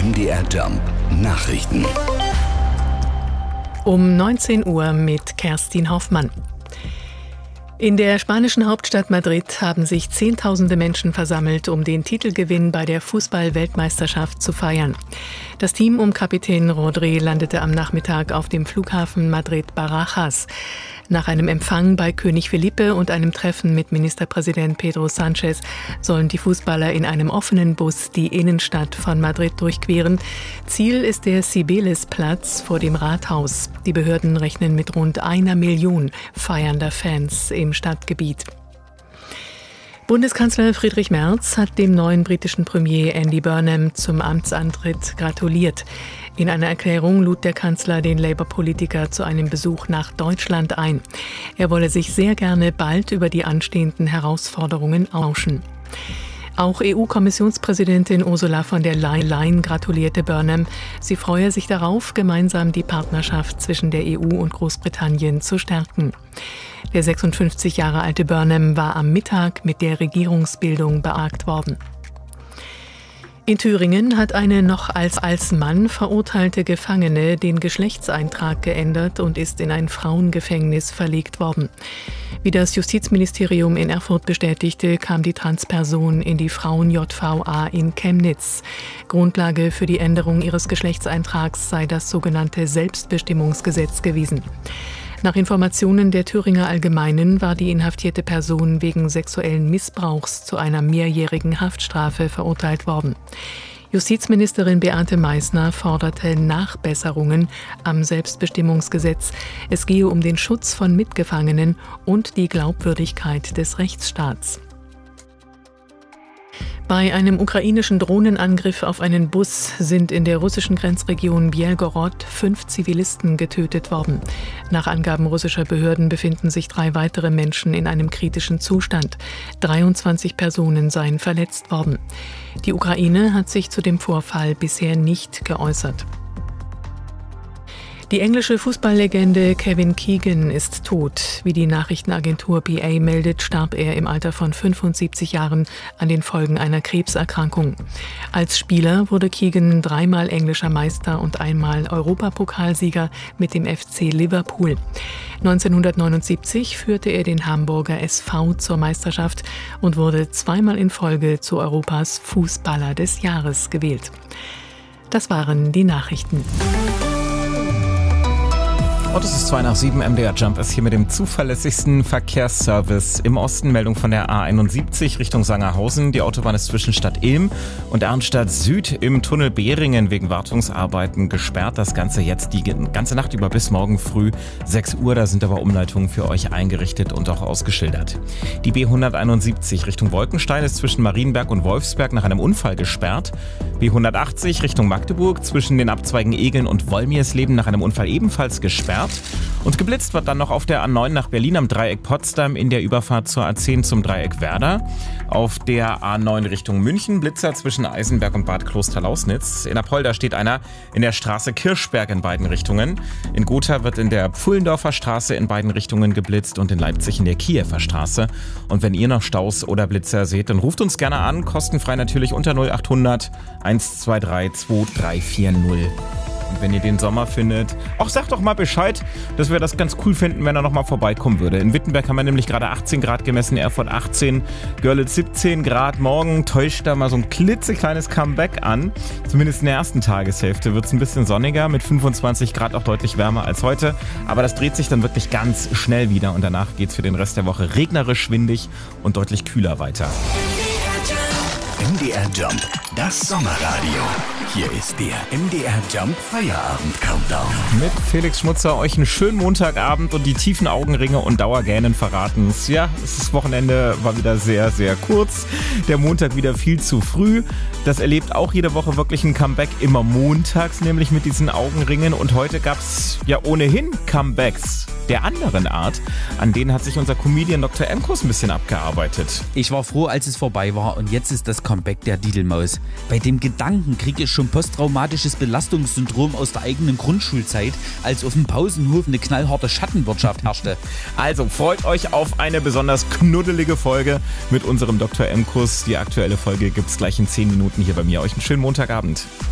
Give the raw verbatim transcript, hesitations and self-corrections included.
M D R Jump Nachrichten. Um neunzehn Uhr mit Kerstin Hoffmann. In der spanischen Hauptstadt Madrid haben sich Zehntausende Menschen versammelt, um den Titelgewinn bei der Fußball-Weltmeisterschaft zu feiern. Das Team um Kapitän Rodri landete am Nachmittag auf dem Flughafen Madrid-Barajas. Nach einem Empfang bei König Felipe und einem Treffen mit Ministerpräsident Pedro Sánchez sollen die Fußballer in einem offenen Bus die Innenstadt von Madrid durchqueren. Ziel ist der Cibeles-Platz vor dem Rathaus. Die Behörden rechnen mit rund einer Million feiernder Fans im Stadtgebiet. Bundeskanzler Friedrich Merz hat dem neuen britischen Premier Andy Burnham zum Amtsantritt gratuliert. In einer Erklärung lud der Kanzler den Labour-Politiker zu einem Besuch nach Deutschland ein. Er wolle sich sehr gerne bald über die anstehenden Herausforderungen austauschen. Auch E U-Kommissionspräsidentin Ursula von der Leyen gratulierte Burnham. Sie freue sich darauf, gemeinsam die Partnerschaft zwischen der E U und Großbritannien zu stärken. Der sechsundfünfzig Jahre alte Burnham war am Mittag mit der Regierungsbildung beargt worden. In Thüringen hat eine noch als, als Mann verurteilte Gefangene den Geschlechtseintrag geändert und ist in ein Frauengefängnis verlegt worden. Wie das Justizministerium in Erfurt bestätigte, kam die Transperson in die Frauen-J V A in Chemnitz. Grundlage für die Änderung ihres Geschlechtseintrags sei das sogenannte Selbstbestimmungsgesetz gewesen. Nach Informationen der Thüringer Allgemeinen war die inhaftierte Person wegen sexuellen Missbrauchs zu einer mehrjährigen Haftstrafe verurteilt worden. Justizministerin Beate Meißner forderte Nachbesserungen am Selbstbestimmungsgesetz. Es gehe um den Schutz von Mitgefangenen und die Glaubwürdigkeit des Rechtsstaats. Bei einem ukrainischen Drohnenangriff auf einen Bus sind in der russischen Grenzregion Bielgorod fünf Zivilisten getötet worden. Nach Angaben russischer Behörden befinden sich drei weitere Menschen in einem kritischen Zustand. dreiundzwanzig Personen seien verletzt worden. Die Ukraine hat sich zu dem Vorfall bisher nicht geäußert. Die englische Fußballlegende Kevin Keegan ist tot. Wie die Nachrichtenagentur P A meldet, starb er im Alter von fünfundsiebzig Jahren an den Folgen einer Krebserkrankung. Als Spieler wurde Keegan dreimal englischer Meister und einmal Europapokalsieger mit dem F C Liverpool. neunzehnhundertneunundsiebzig führte er den Hamburger S V zur Meisterschaft und wurde zweimal in Folge zu Europas Fußballer des Jahres gewählt. Das waren die Nachrichten. Und es ist zwei nach sieben, M D R Jump ist hier mit dem zuverlässigsten Verkehrsservice. Im Osten Meldung von der A einundsiebzig Richtung Sangerhausen. Die Autobahn ist zwischen Stadt Ilm und Arnstadt Süd im Tunnel Behringen wegen Wartungsarbeiten gesperrt. Das Ganze jetzt die ganze Nacht über bis morgen früh sechs Uhr. Da sind aber Umleitungen für euch eingerichtet und auch ausgeschildert. Die B hunderteinundsiebzig Richtung Wolkenstein ist zwischen Marienberg und Wolfsberg nach einem Unfall gesperrt. B hundertachtzig Richtung Magdeburg zwischen den Abzweigen Egeln und Wolmirsleben nach einem Unfall ebenfalls gesperrt. Und geblitzt wird dann noch auf der A neun nach Berlin am Dreieck Potsdam in der Überfahrt zur A zehn zum Dreieck Werder. Auf der A neun Richtung München Blitzer zwischen Eisenberg und Bad Klosterlausnitz. In Apolda steht einer in der Straße Kirchberg in beiden Richtungen. In Gotha wird in der Pfullendorfer Straße in beiden Richtungen geblitzt und in Leipzig in der Kiewer Straße. Und wenn ihr noch Staus oder Blitzer seht, dann ruft uns gerne an, kostenfrei natürlich unter null achthundert eins zwei drei zwei drei vier null. Und wenn ihr den Sommer findet, auch sagt doch mal Bescheid, dass wir das ganz cool finden, wenn er noch mal vorbeikommen würde. In Wittenberg haben wir nämlich gerade achtzehn Grad gemessen, Erfurt achtzehn, Görlitz siebzehn Grad. Morgen täuscht da mal so ein klitzekleines Comeback an. Zumindest in der ersten Tageshälfte wird es ein bisschen sonniger, mit fünfundzwanzig Grad auch deutlich wärmer als heute. Aber das dreht sich dann wirklich ganz schnell wieder und danach geht es für den Rest der Woche regnerisch, windig und deutlich kühler weiter. M D R Jump, das Sommerradio. Hier ist der M D R Jump Feierabend-Countdown. Mit Felix Schmutzer euch einen schönen Montagabend und die tiefen Augenringe und Dauergähnen verraten. Ja, das Wochenende war wieder sehr, sehr kurz. Der Montag wieder viel zu früh. Das erlebt auch jede Woche wirklich ein Comeback, immer montags, nämlich mit diesen Augenringen. Und heute gab's ja ohnehin Comebacks der anderen Art. An denen hat sich unser Comedian Doktor Emkus ein bisschen abgearbeitet. Ich war froh, als es vorbei war und jetzt ist das Comeback der Didelmaus. Bei dem Gedanken kriege ich schon posttraumatisches Belastungssyndrom aus der eigenen Grundschulzeit, als auf dem Pausenhof eine knallharte Schattenwirtschaft herrschte. Also freut euch auf eine besonders knuddelige Folge mit unserem Doktor Emkus. Die aktuelle Folge gibt's gleich in zehn Minuten hier bei mir. Euch einen schönen Montagabend.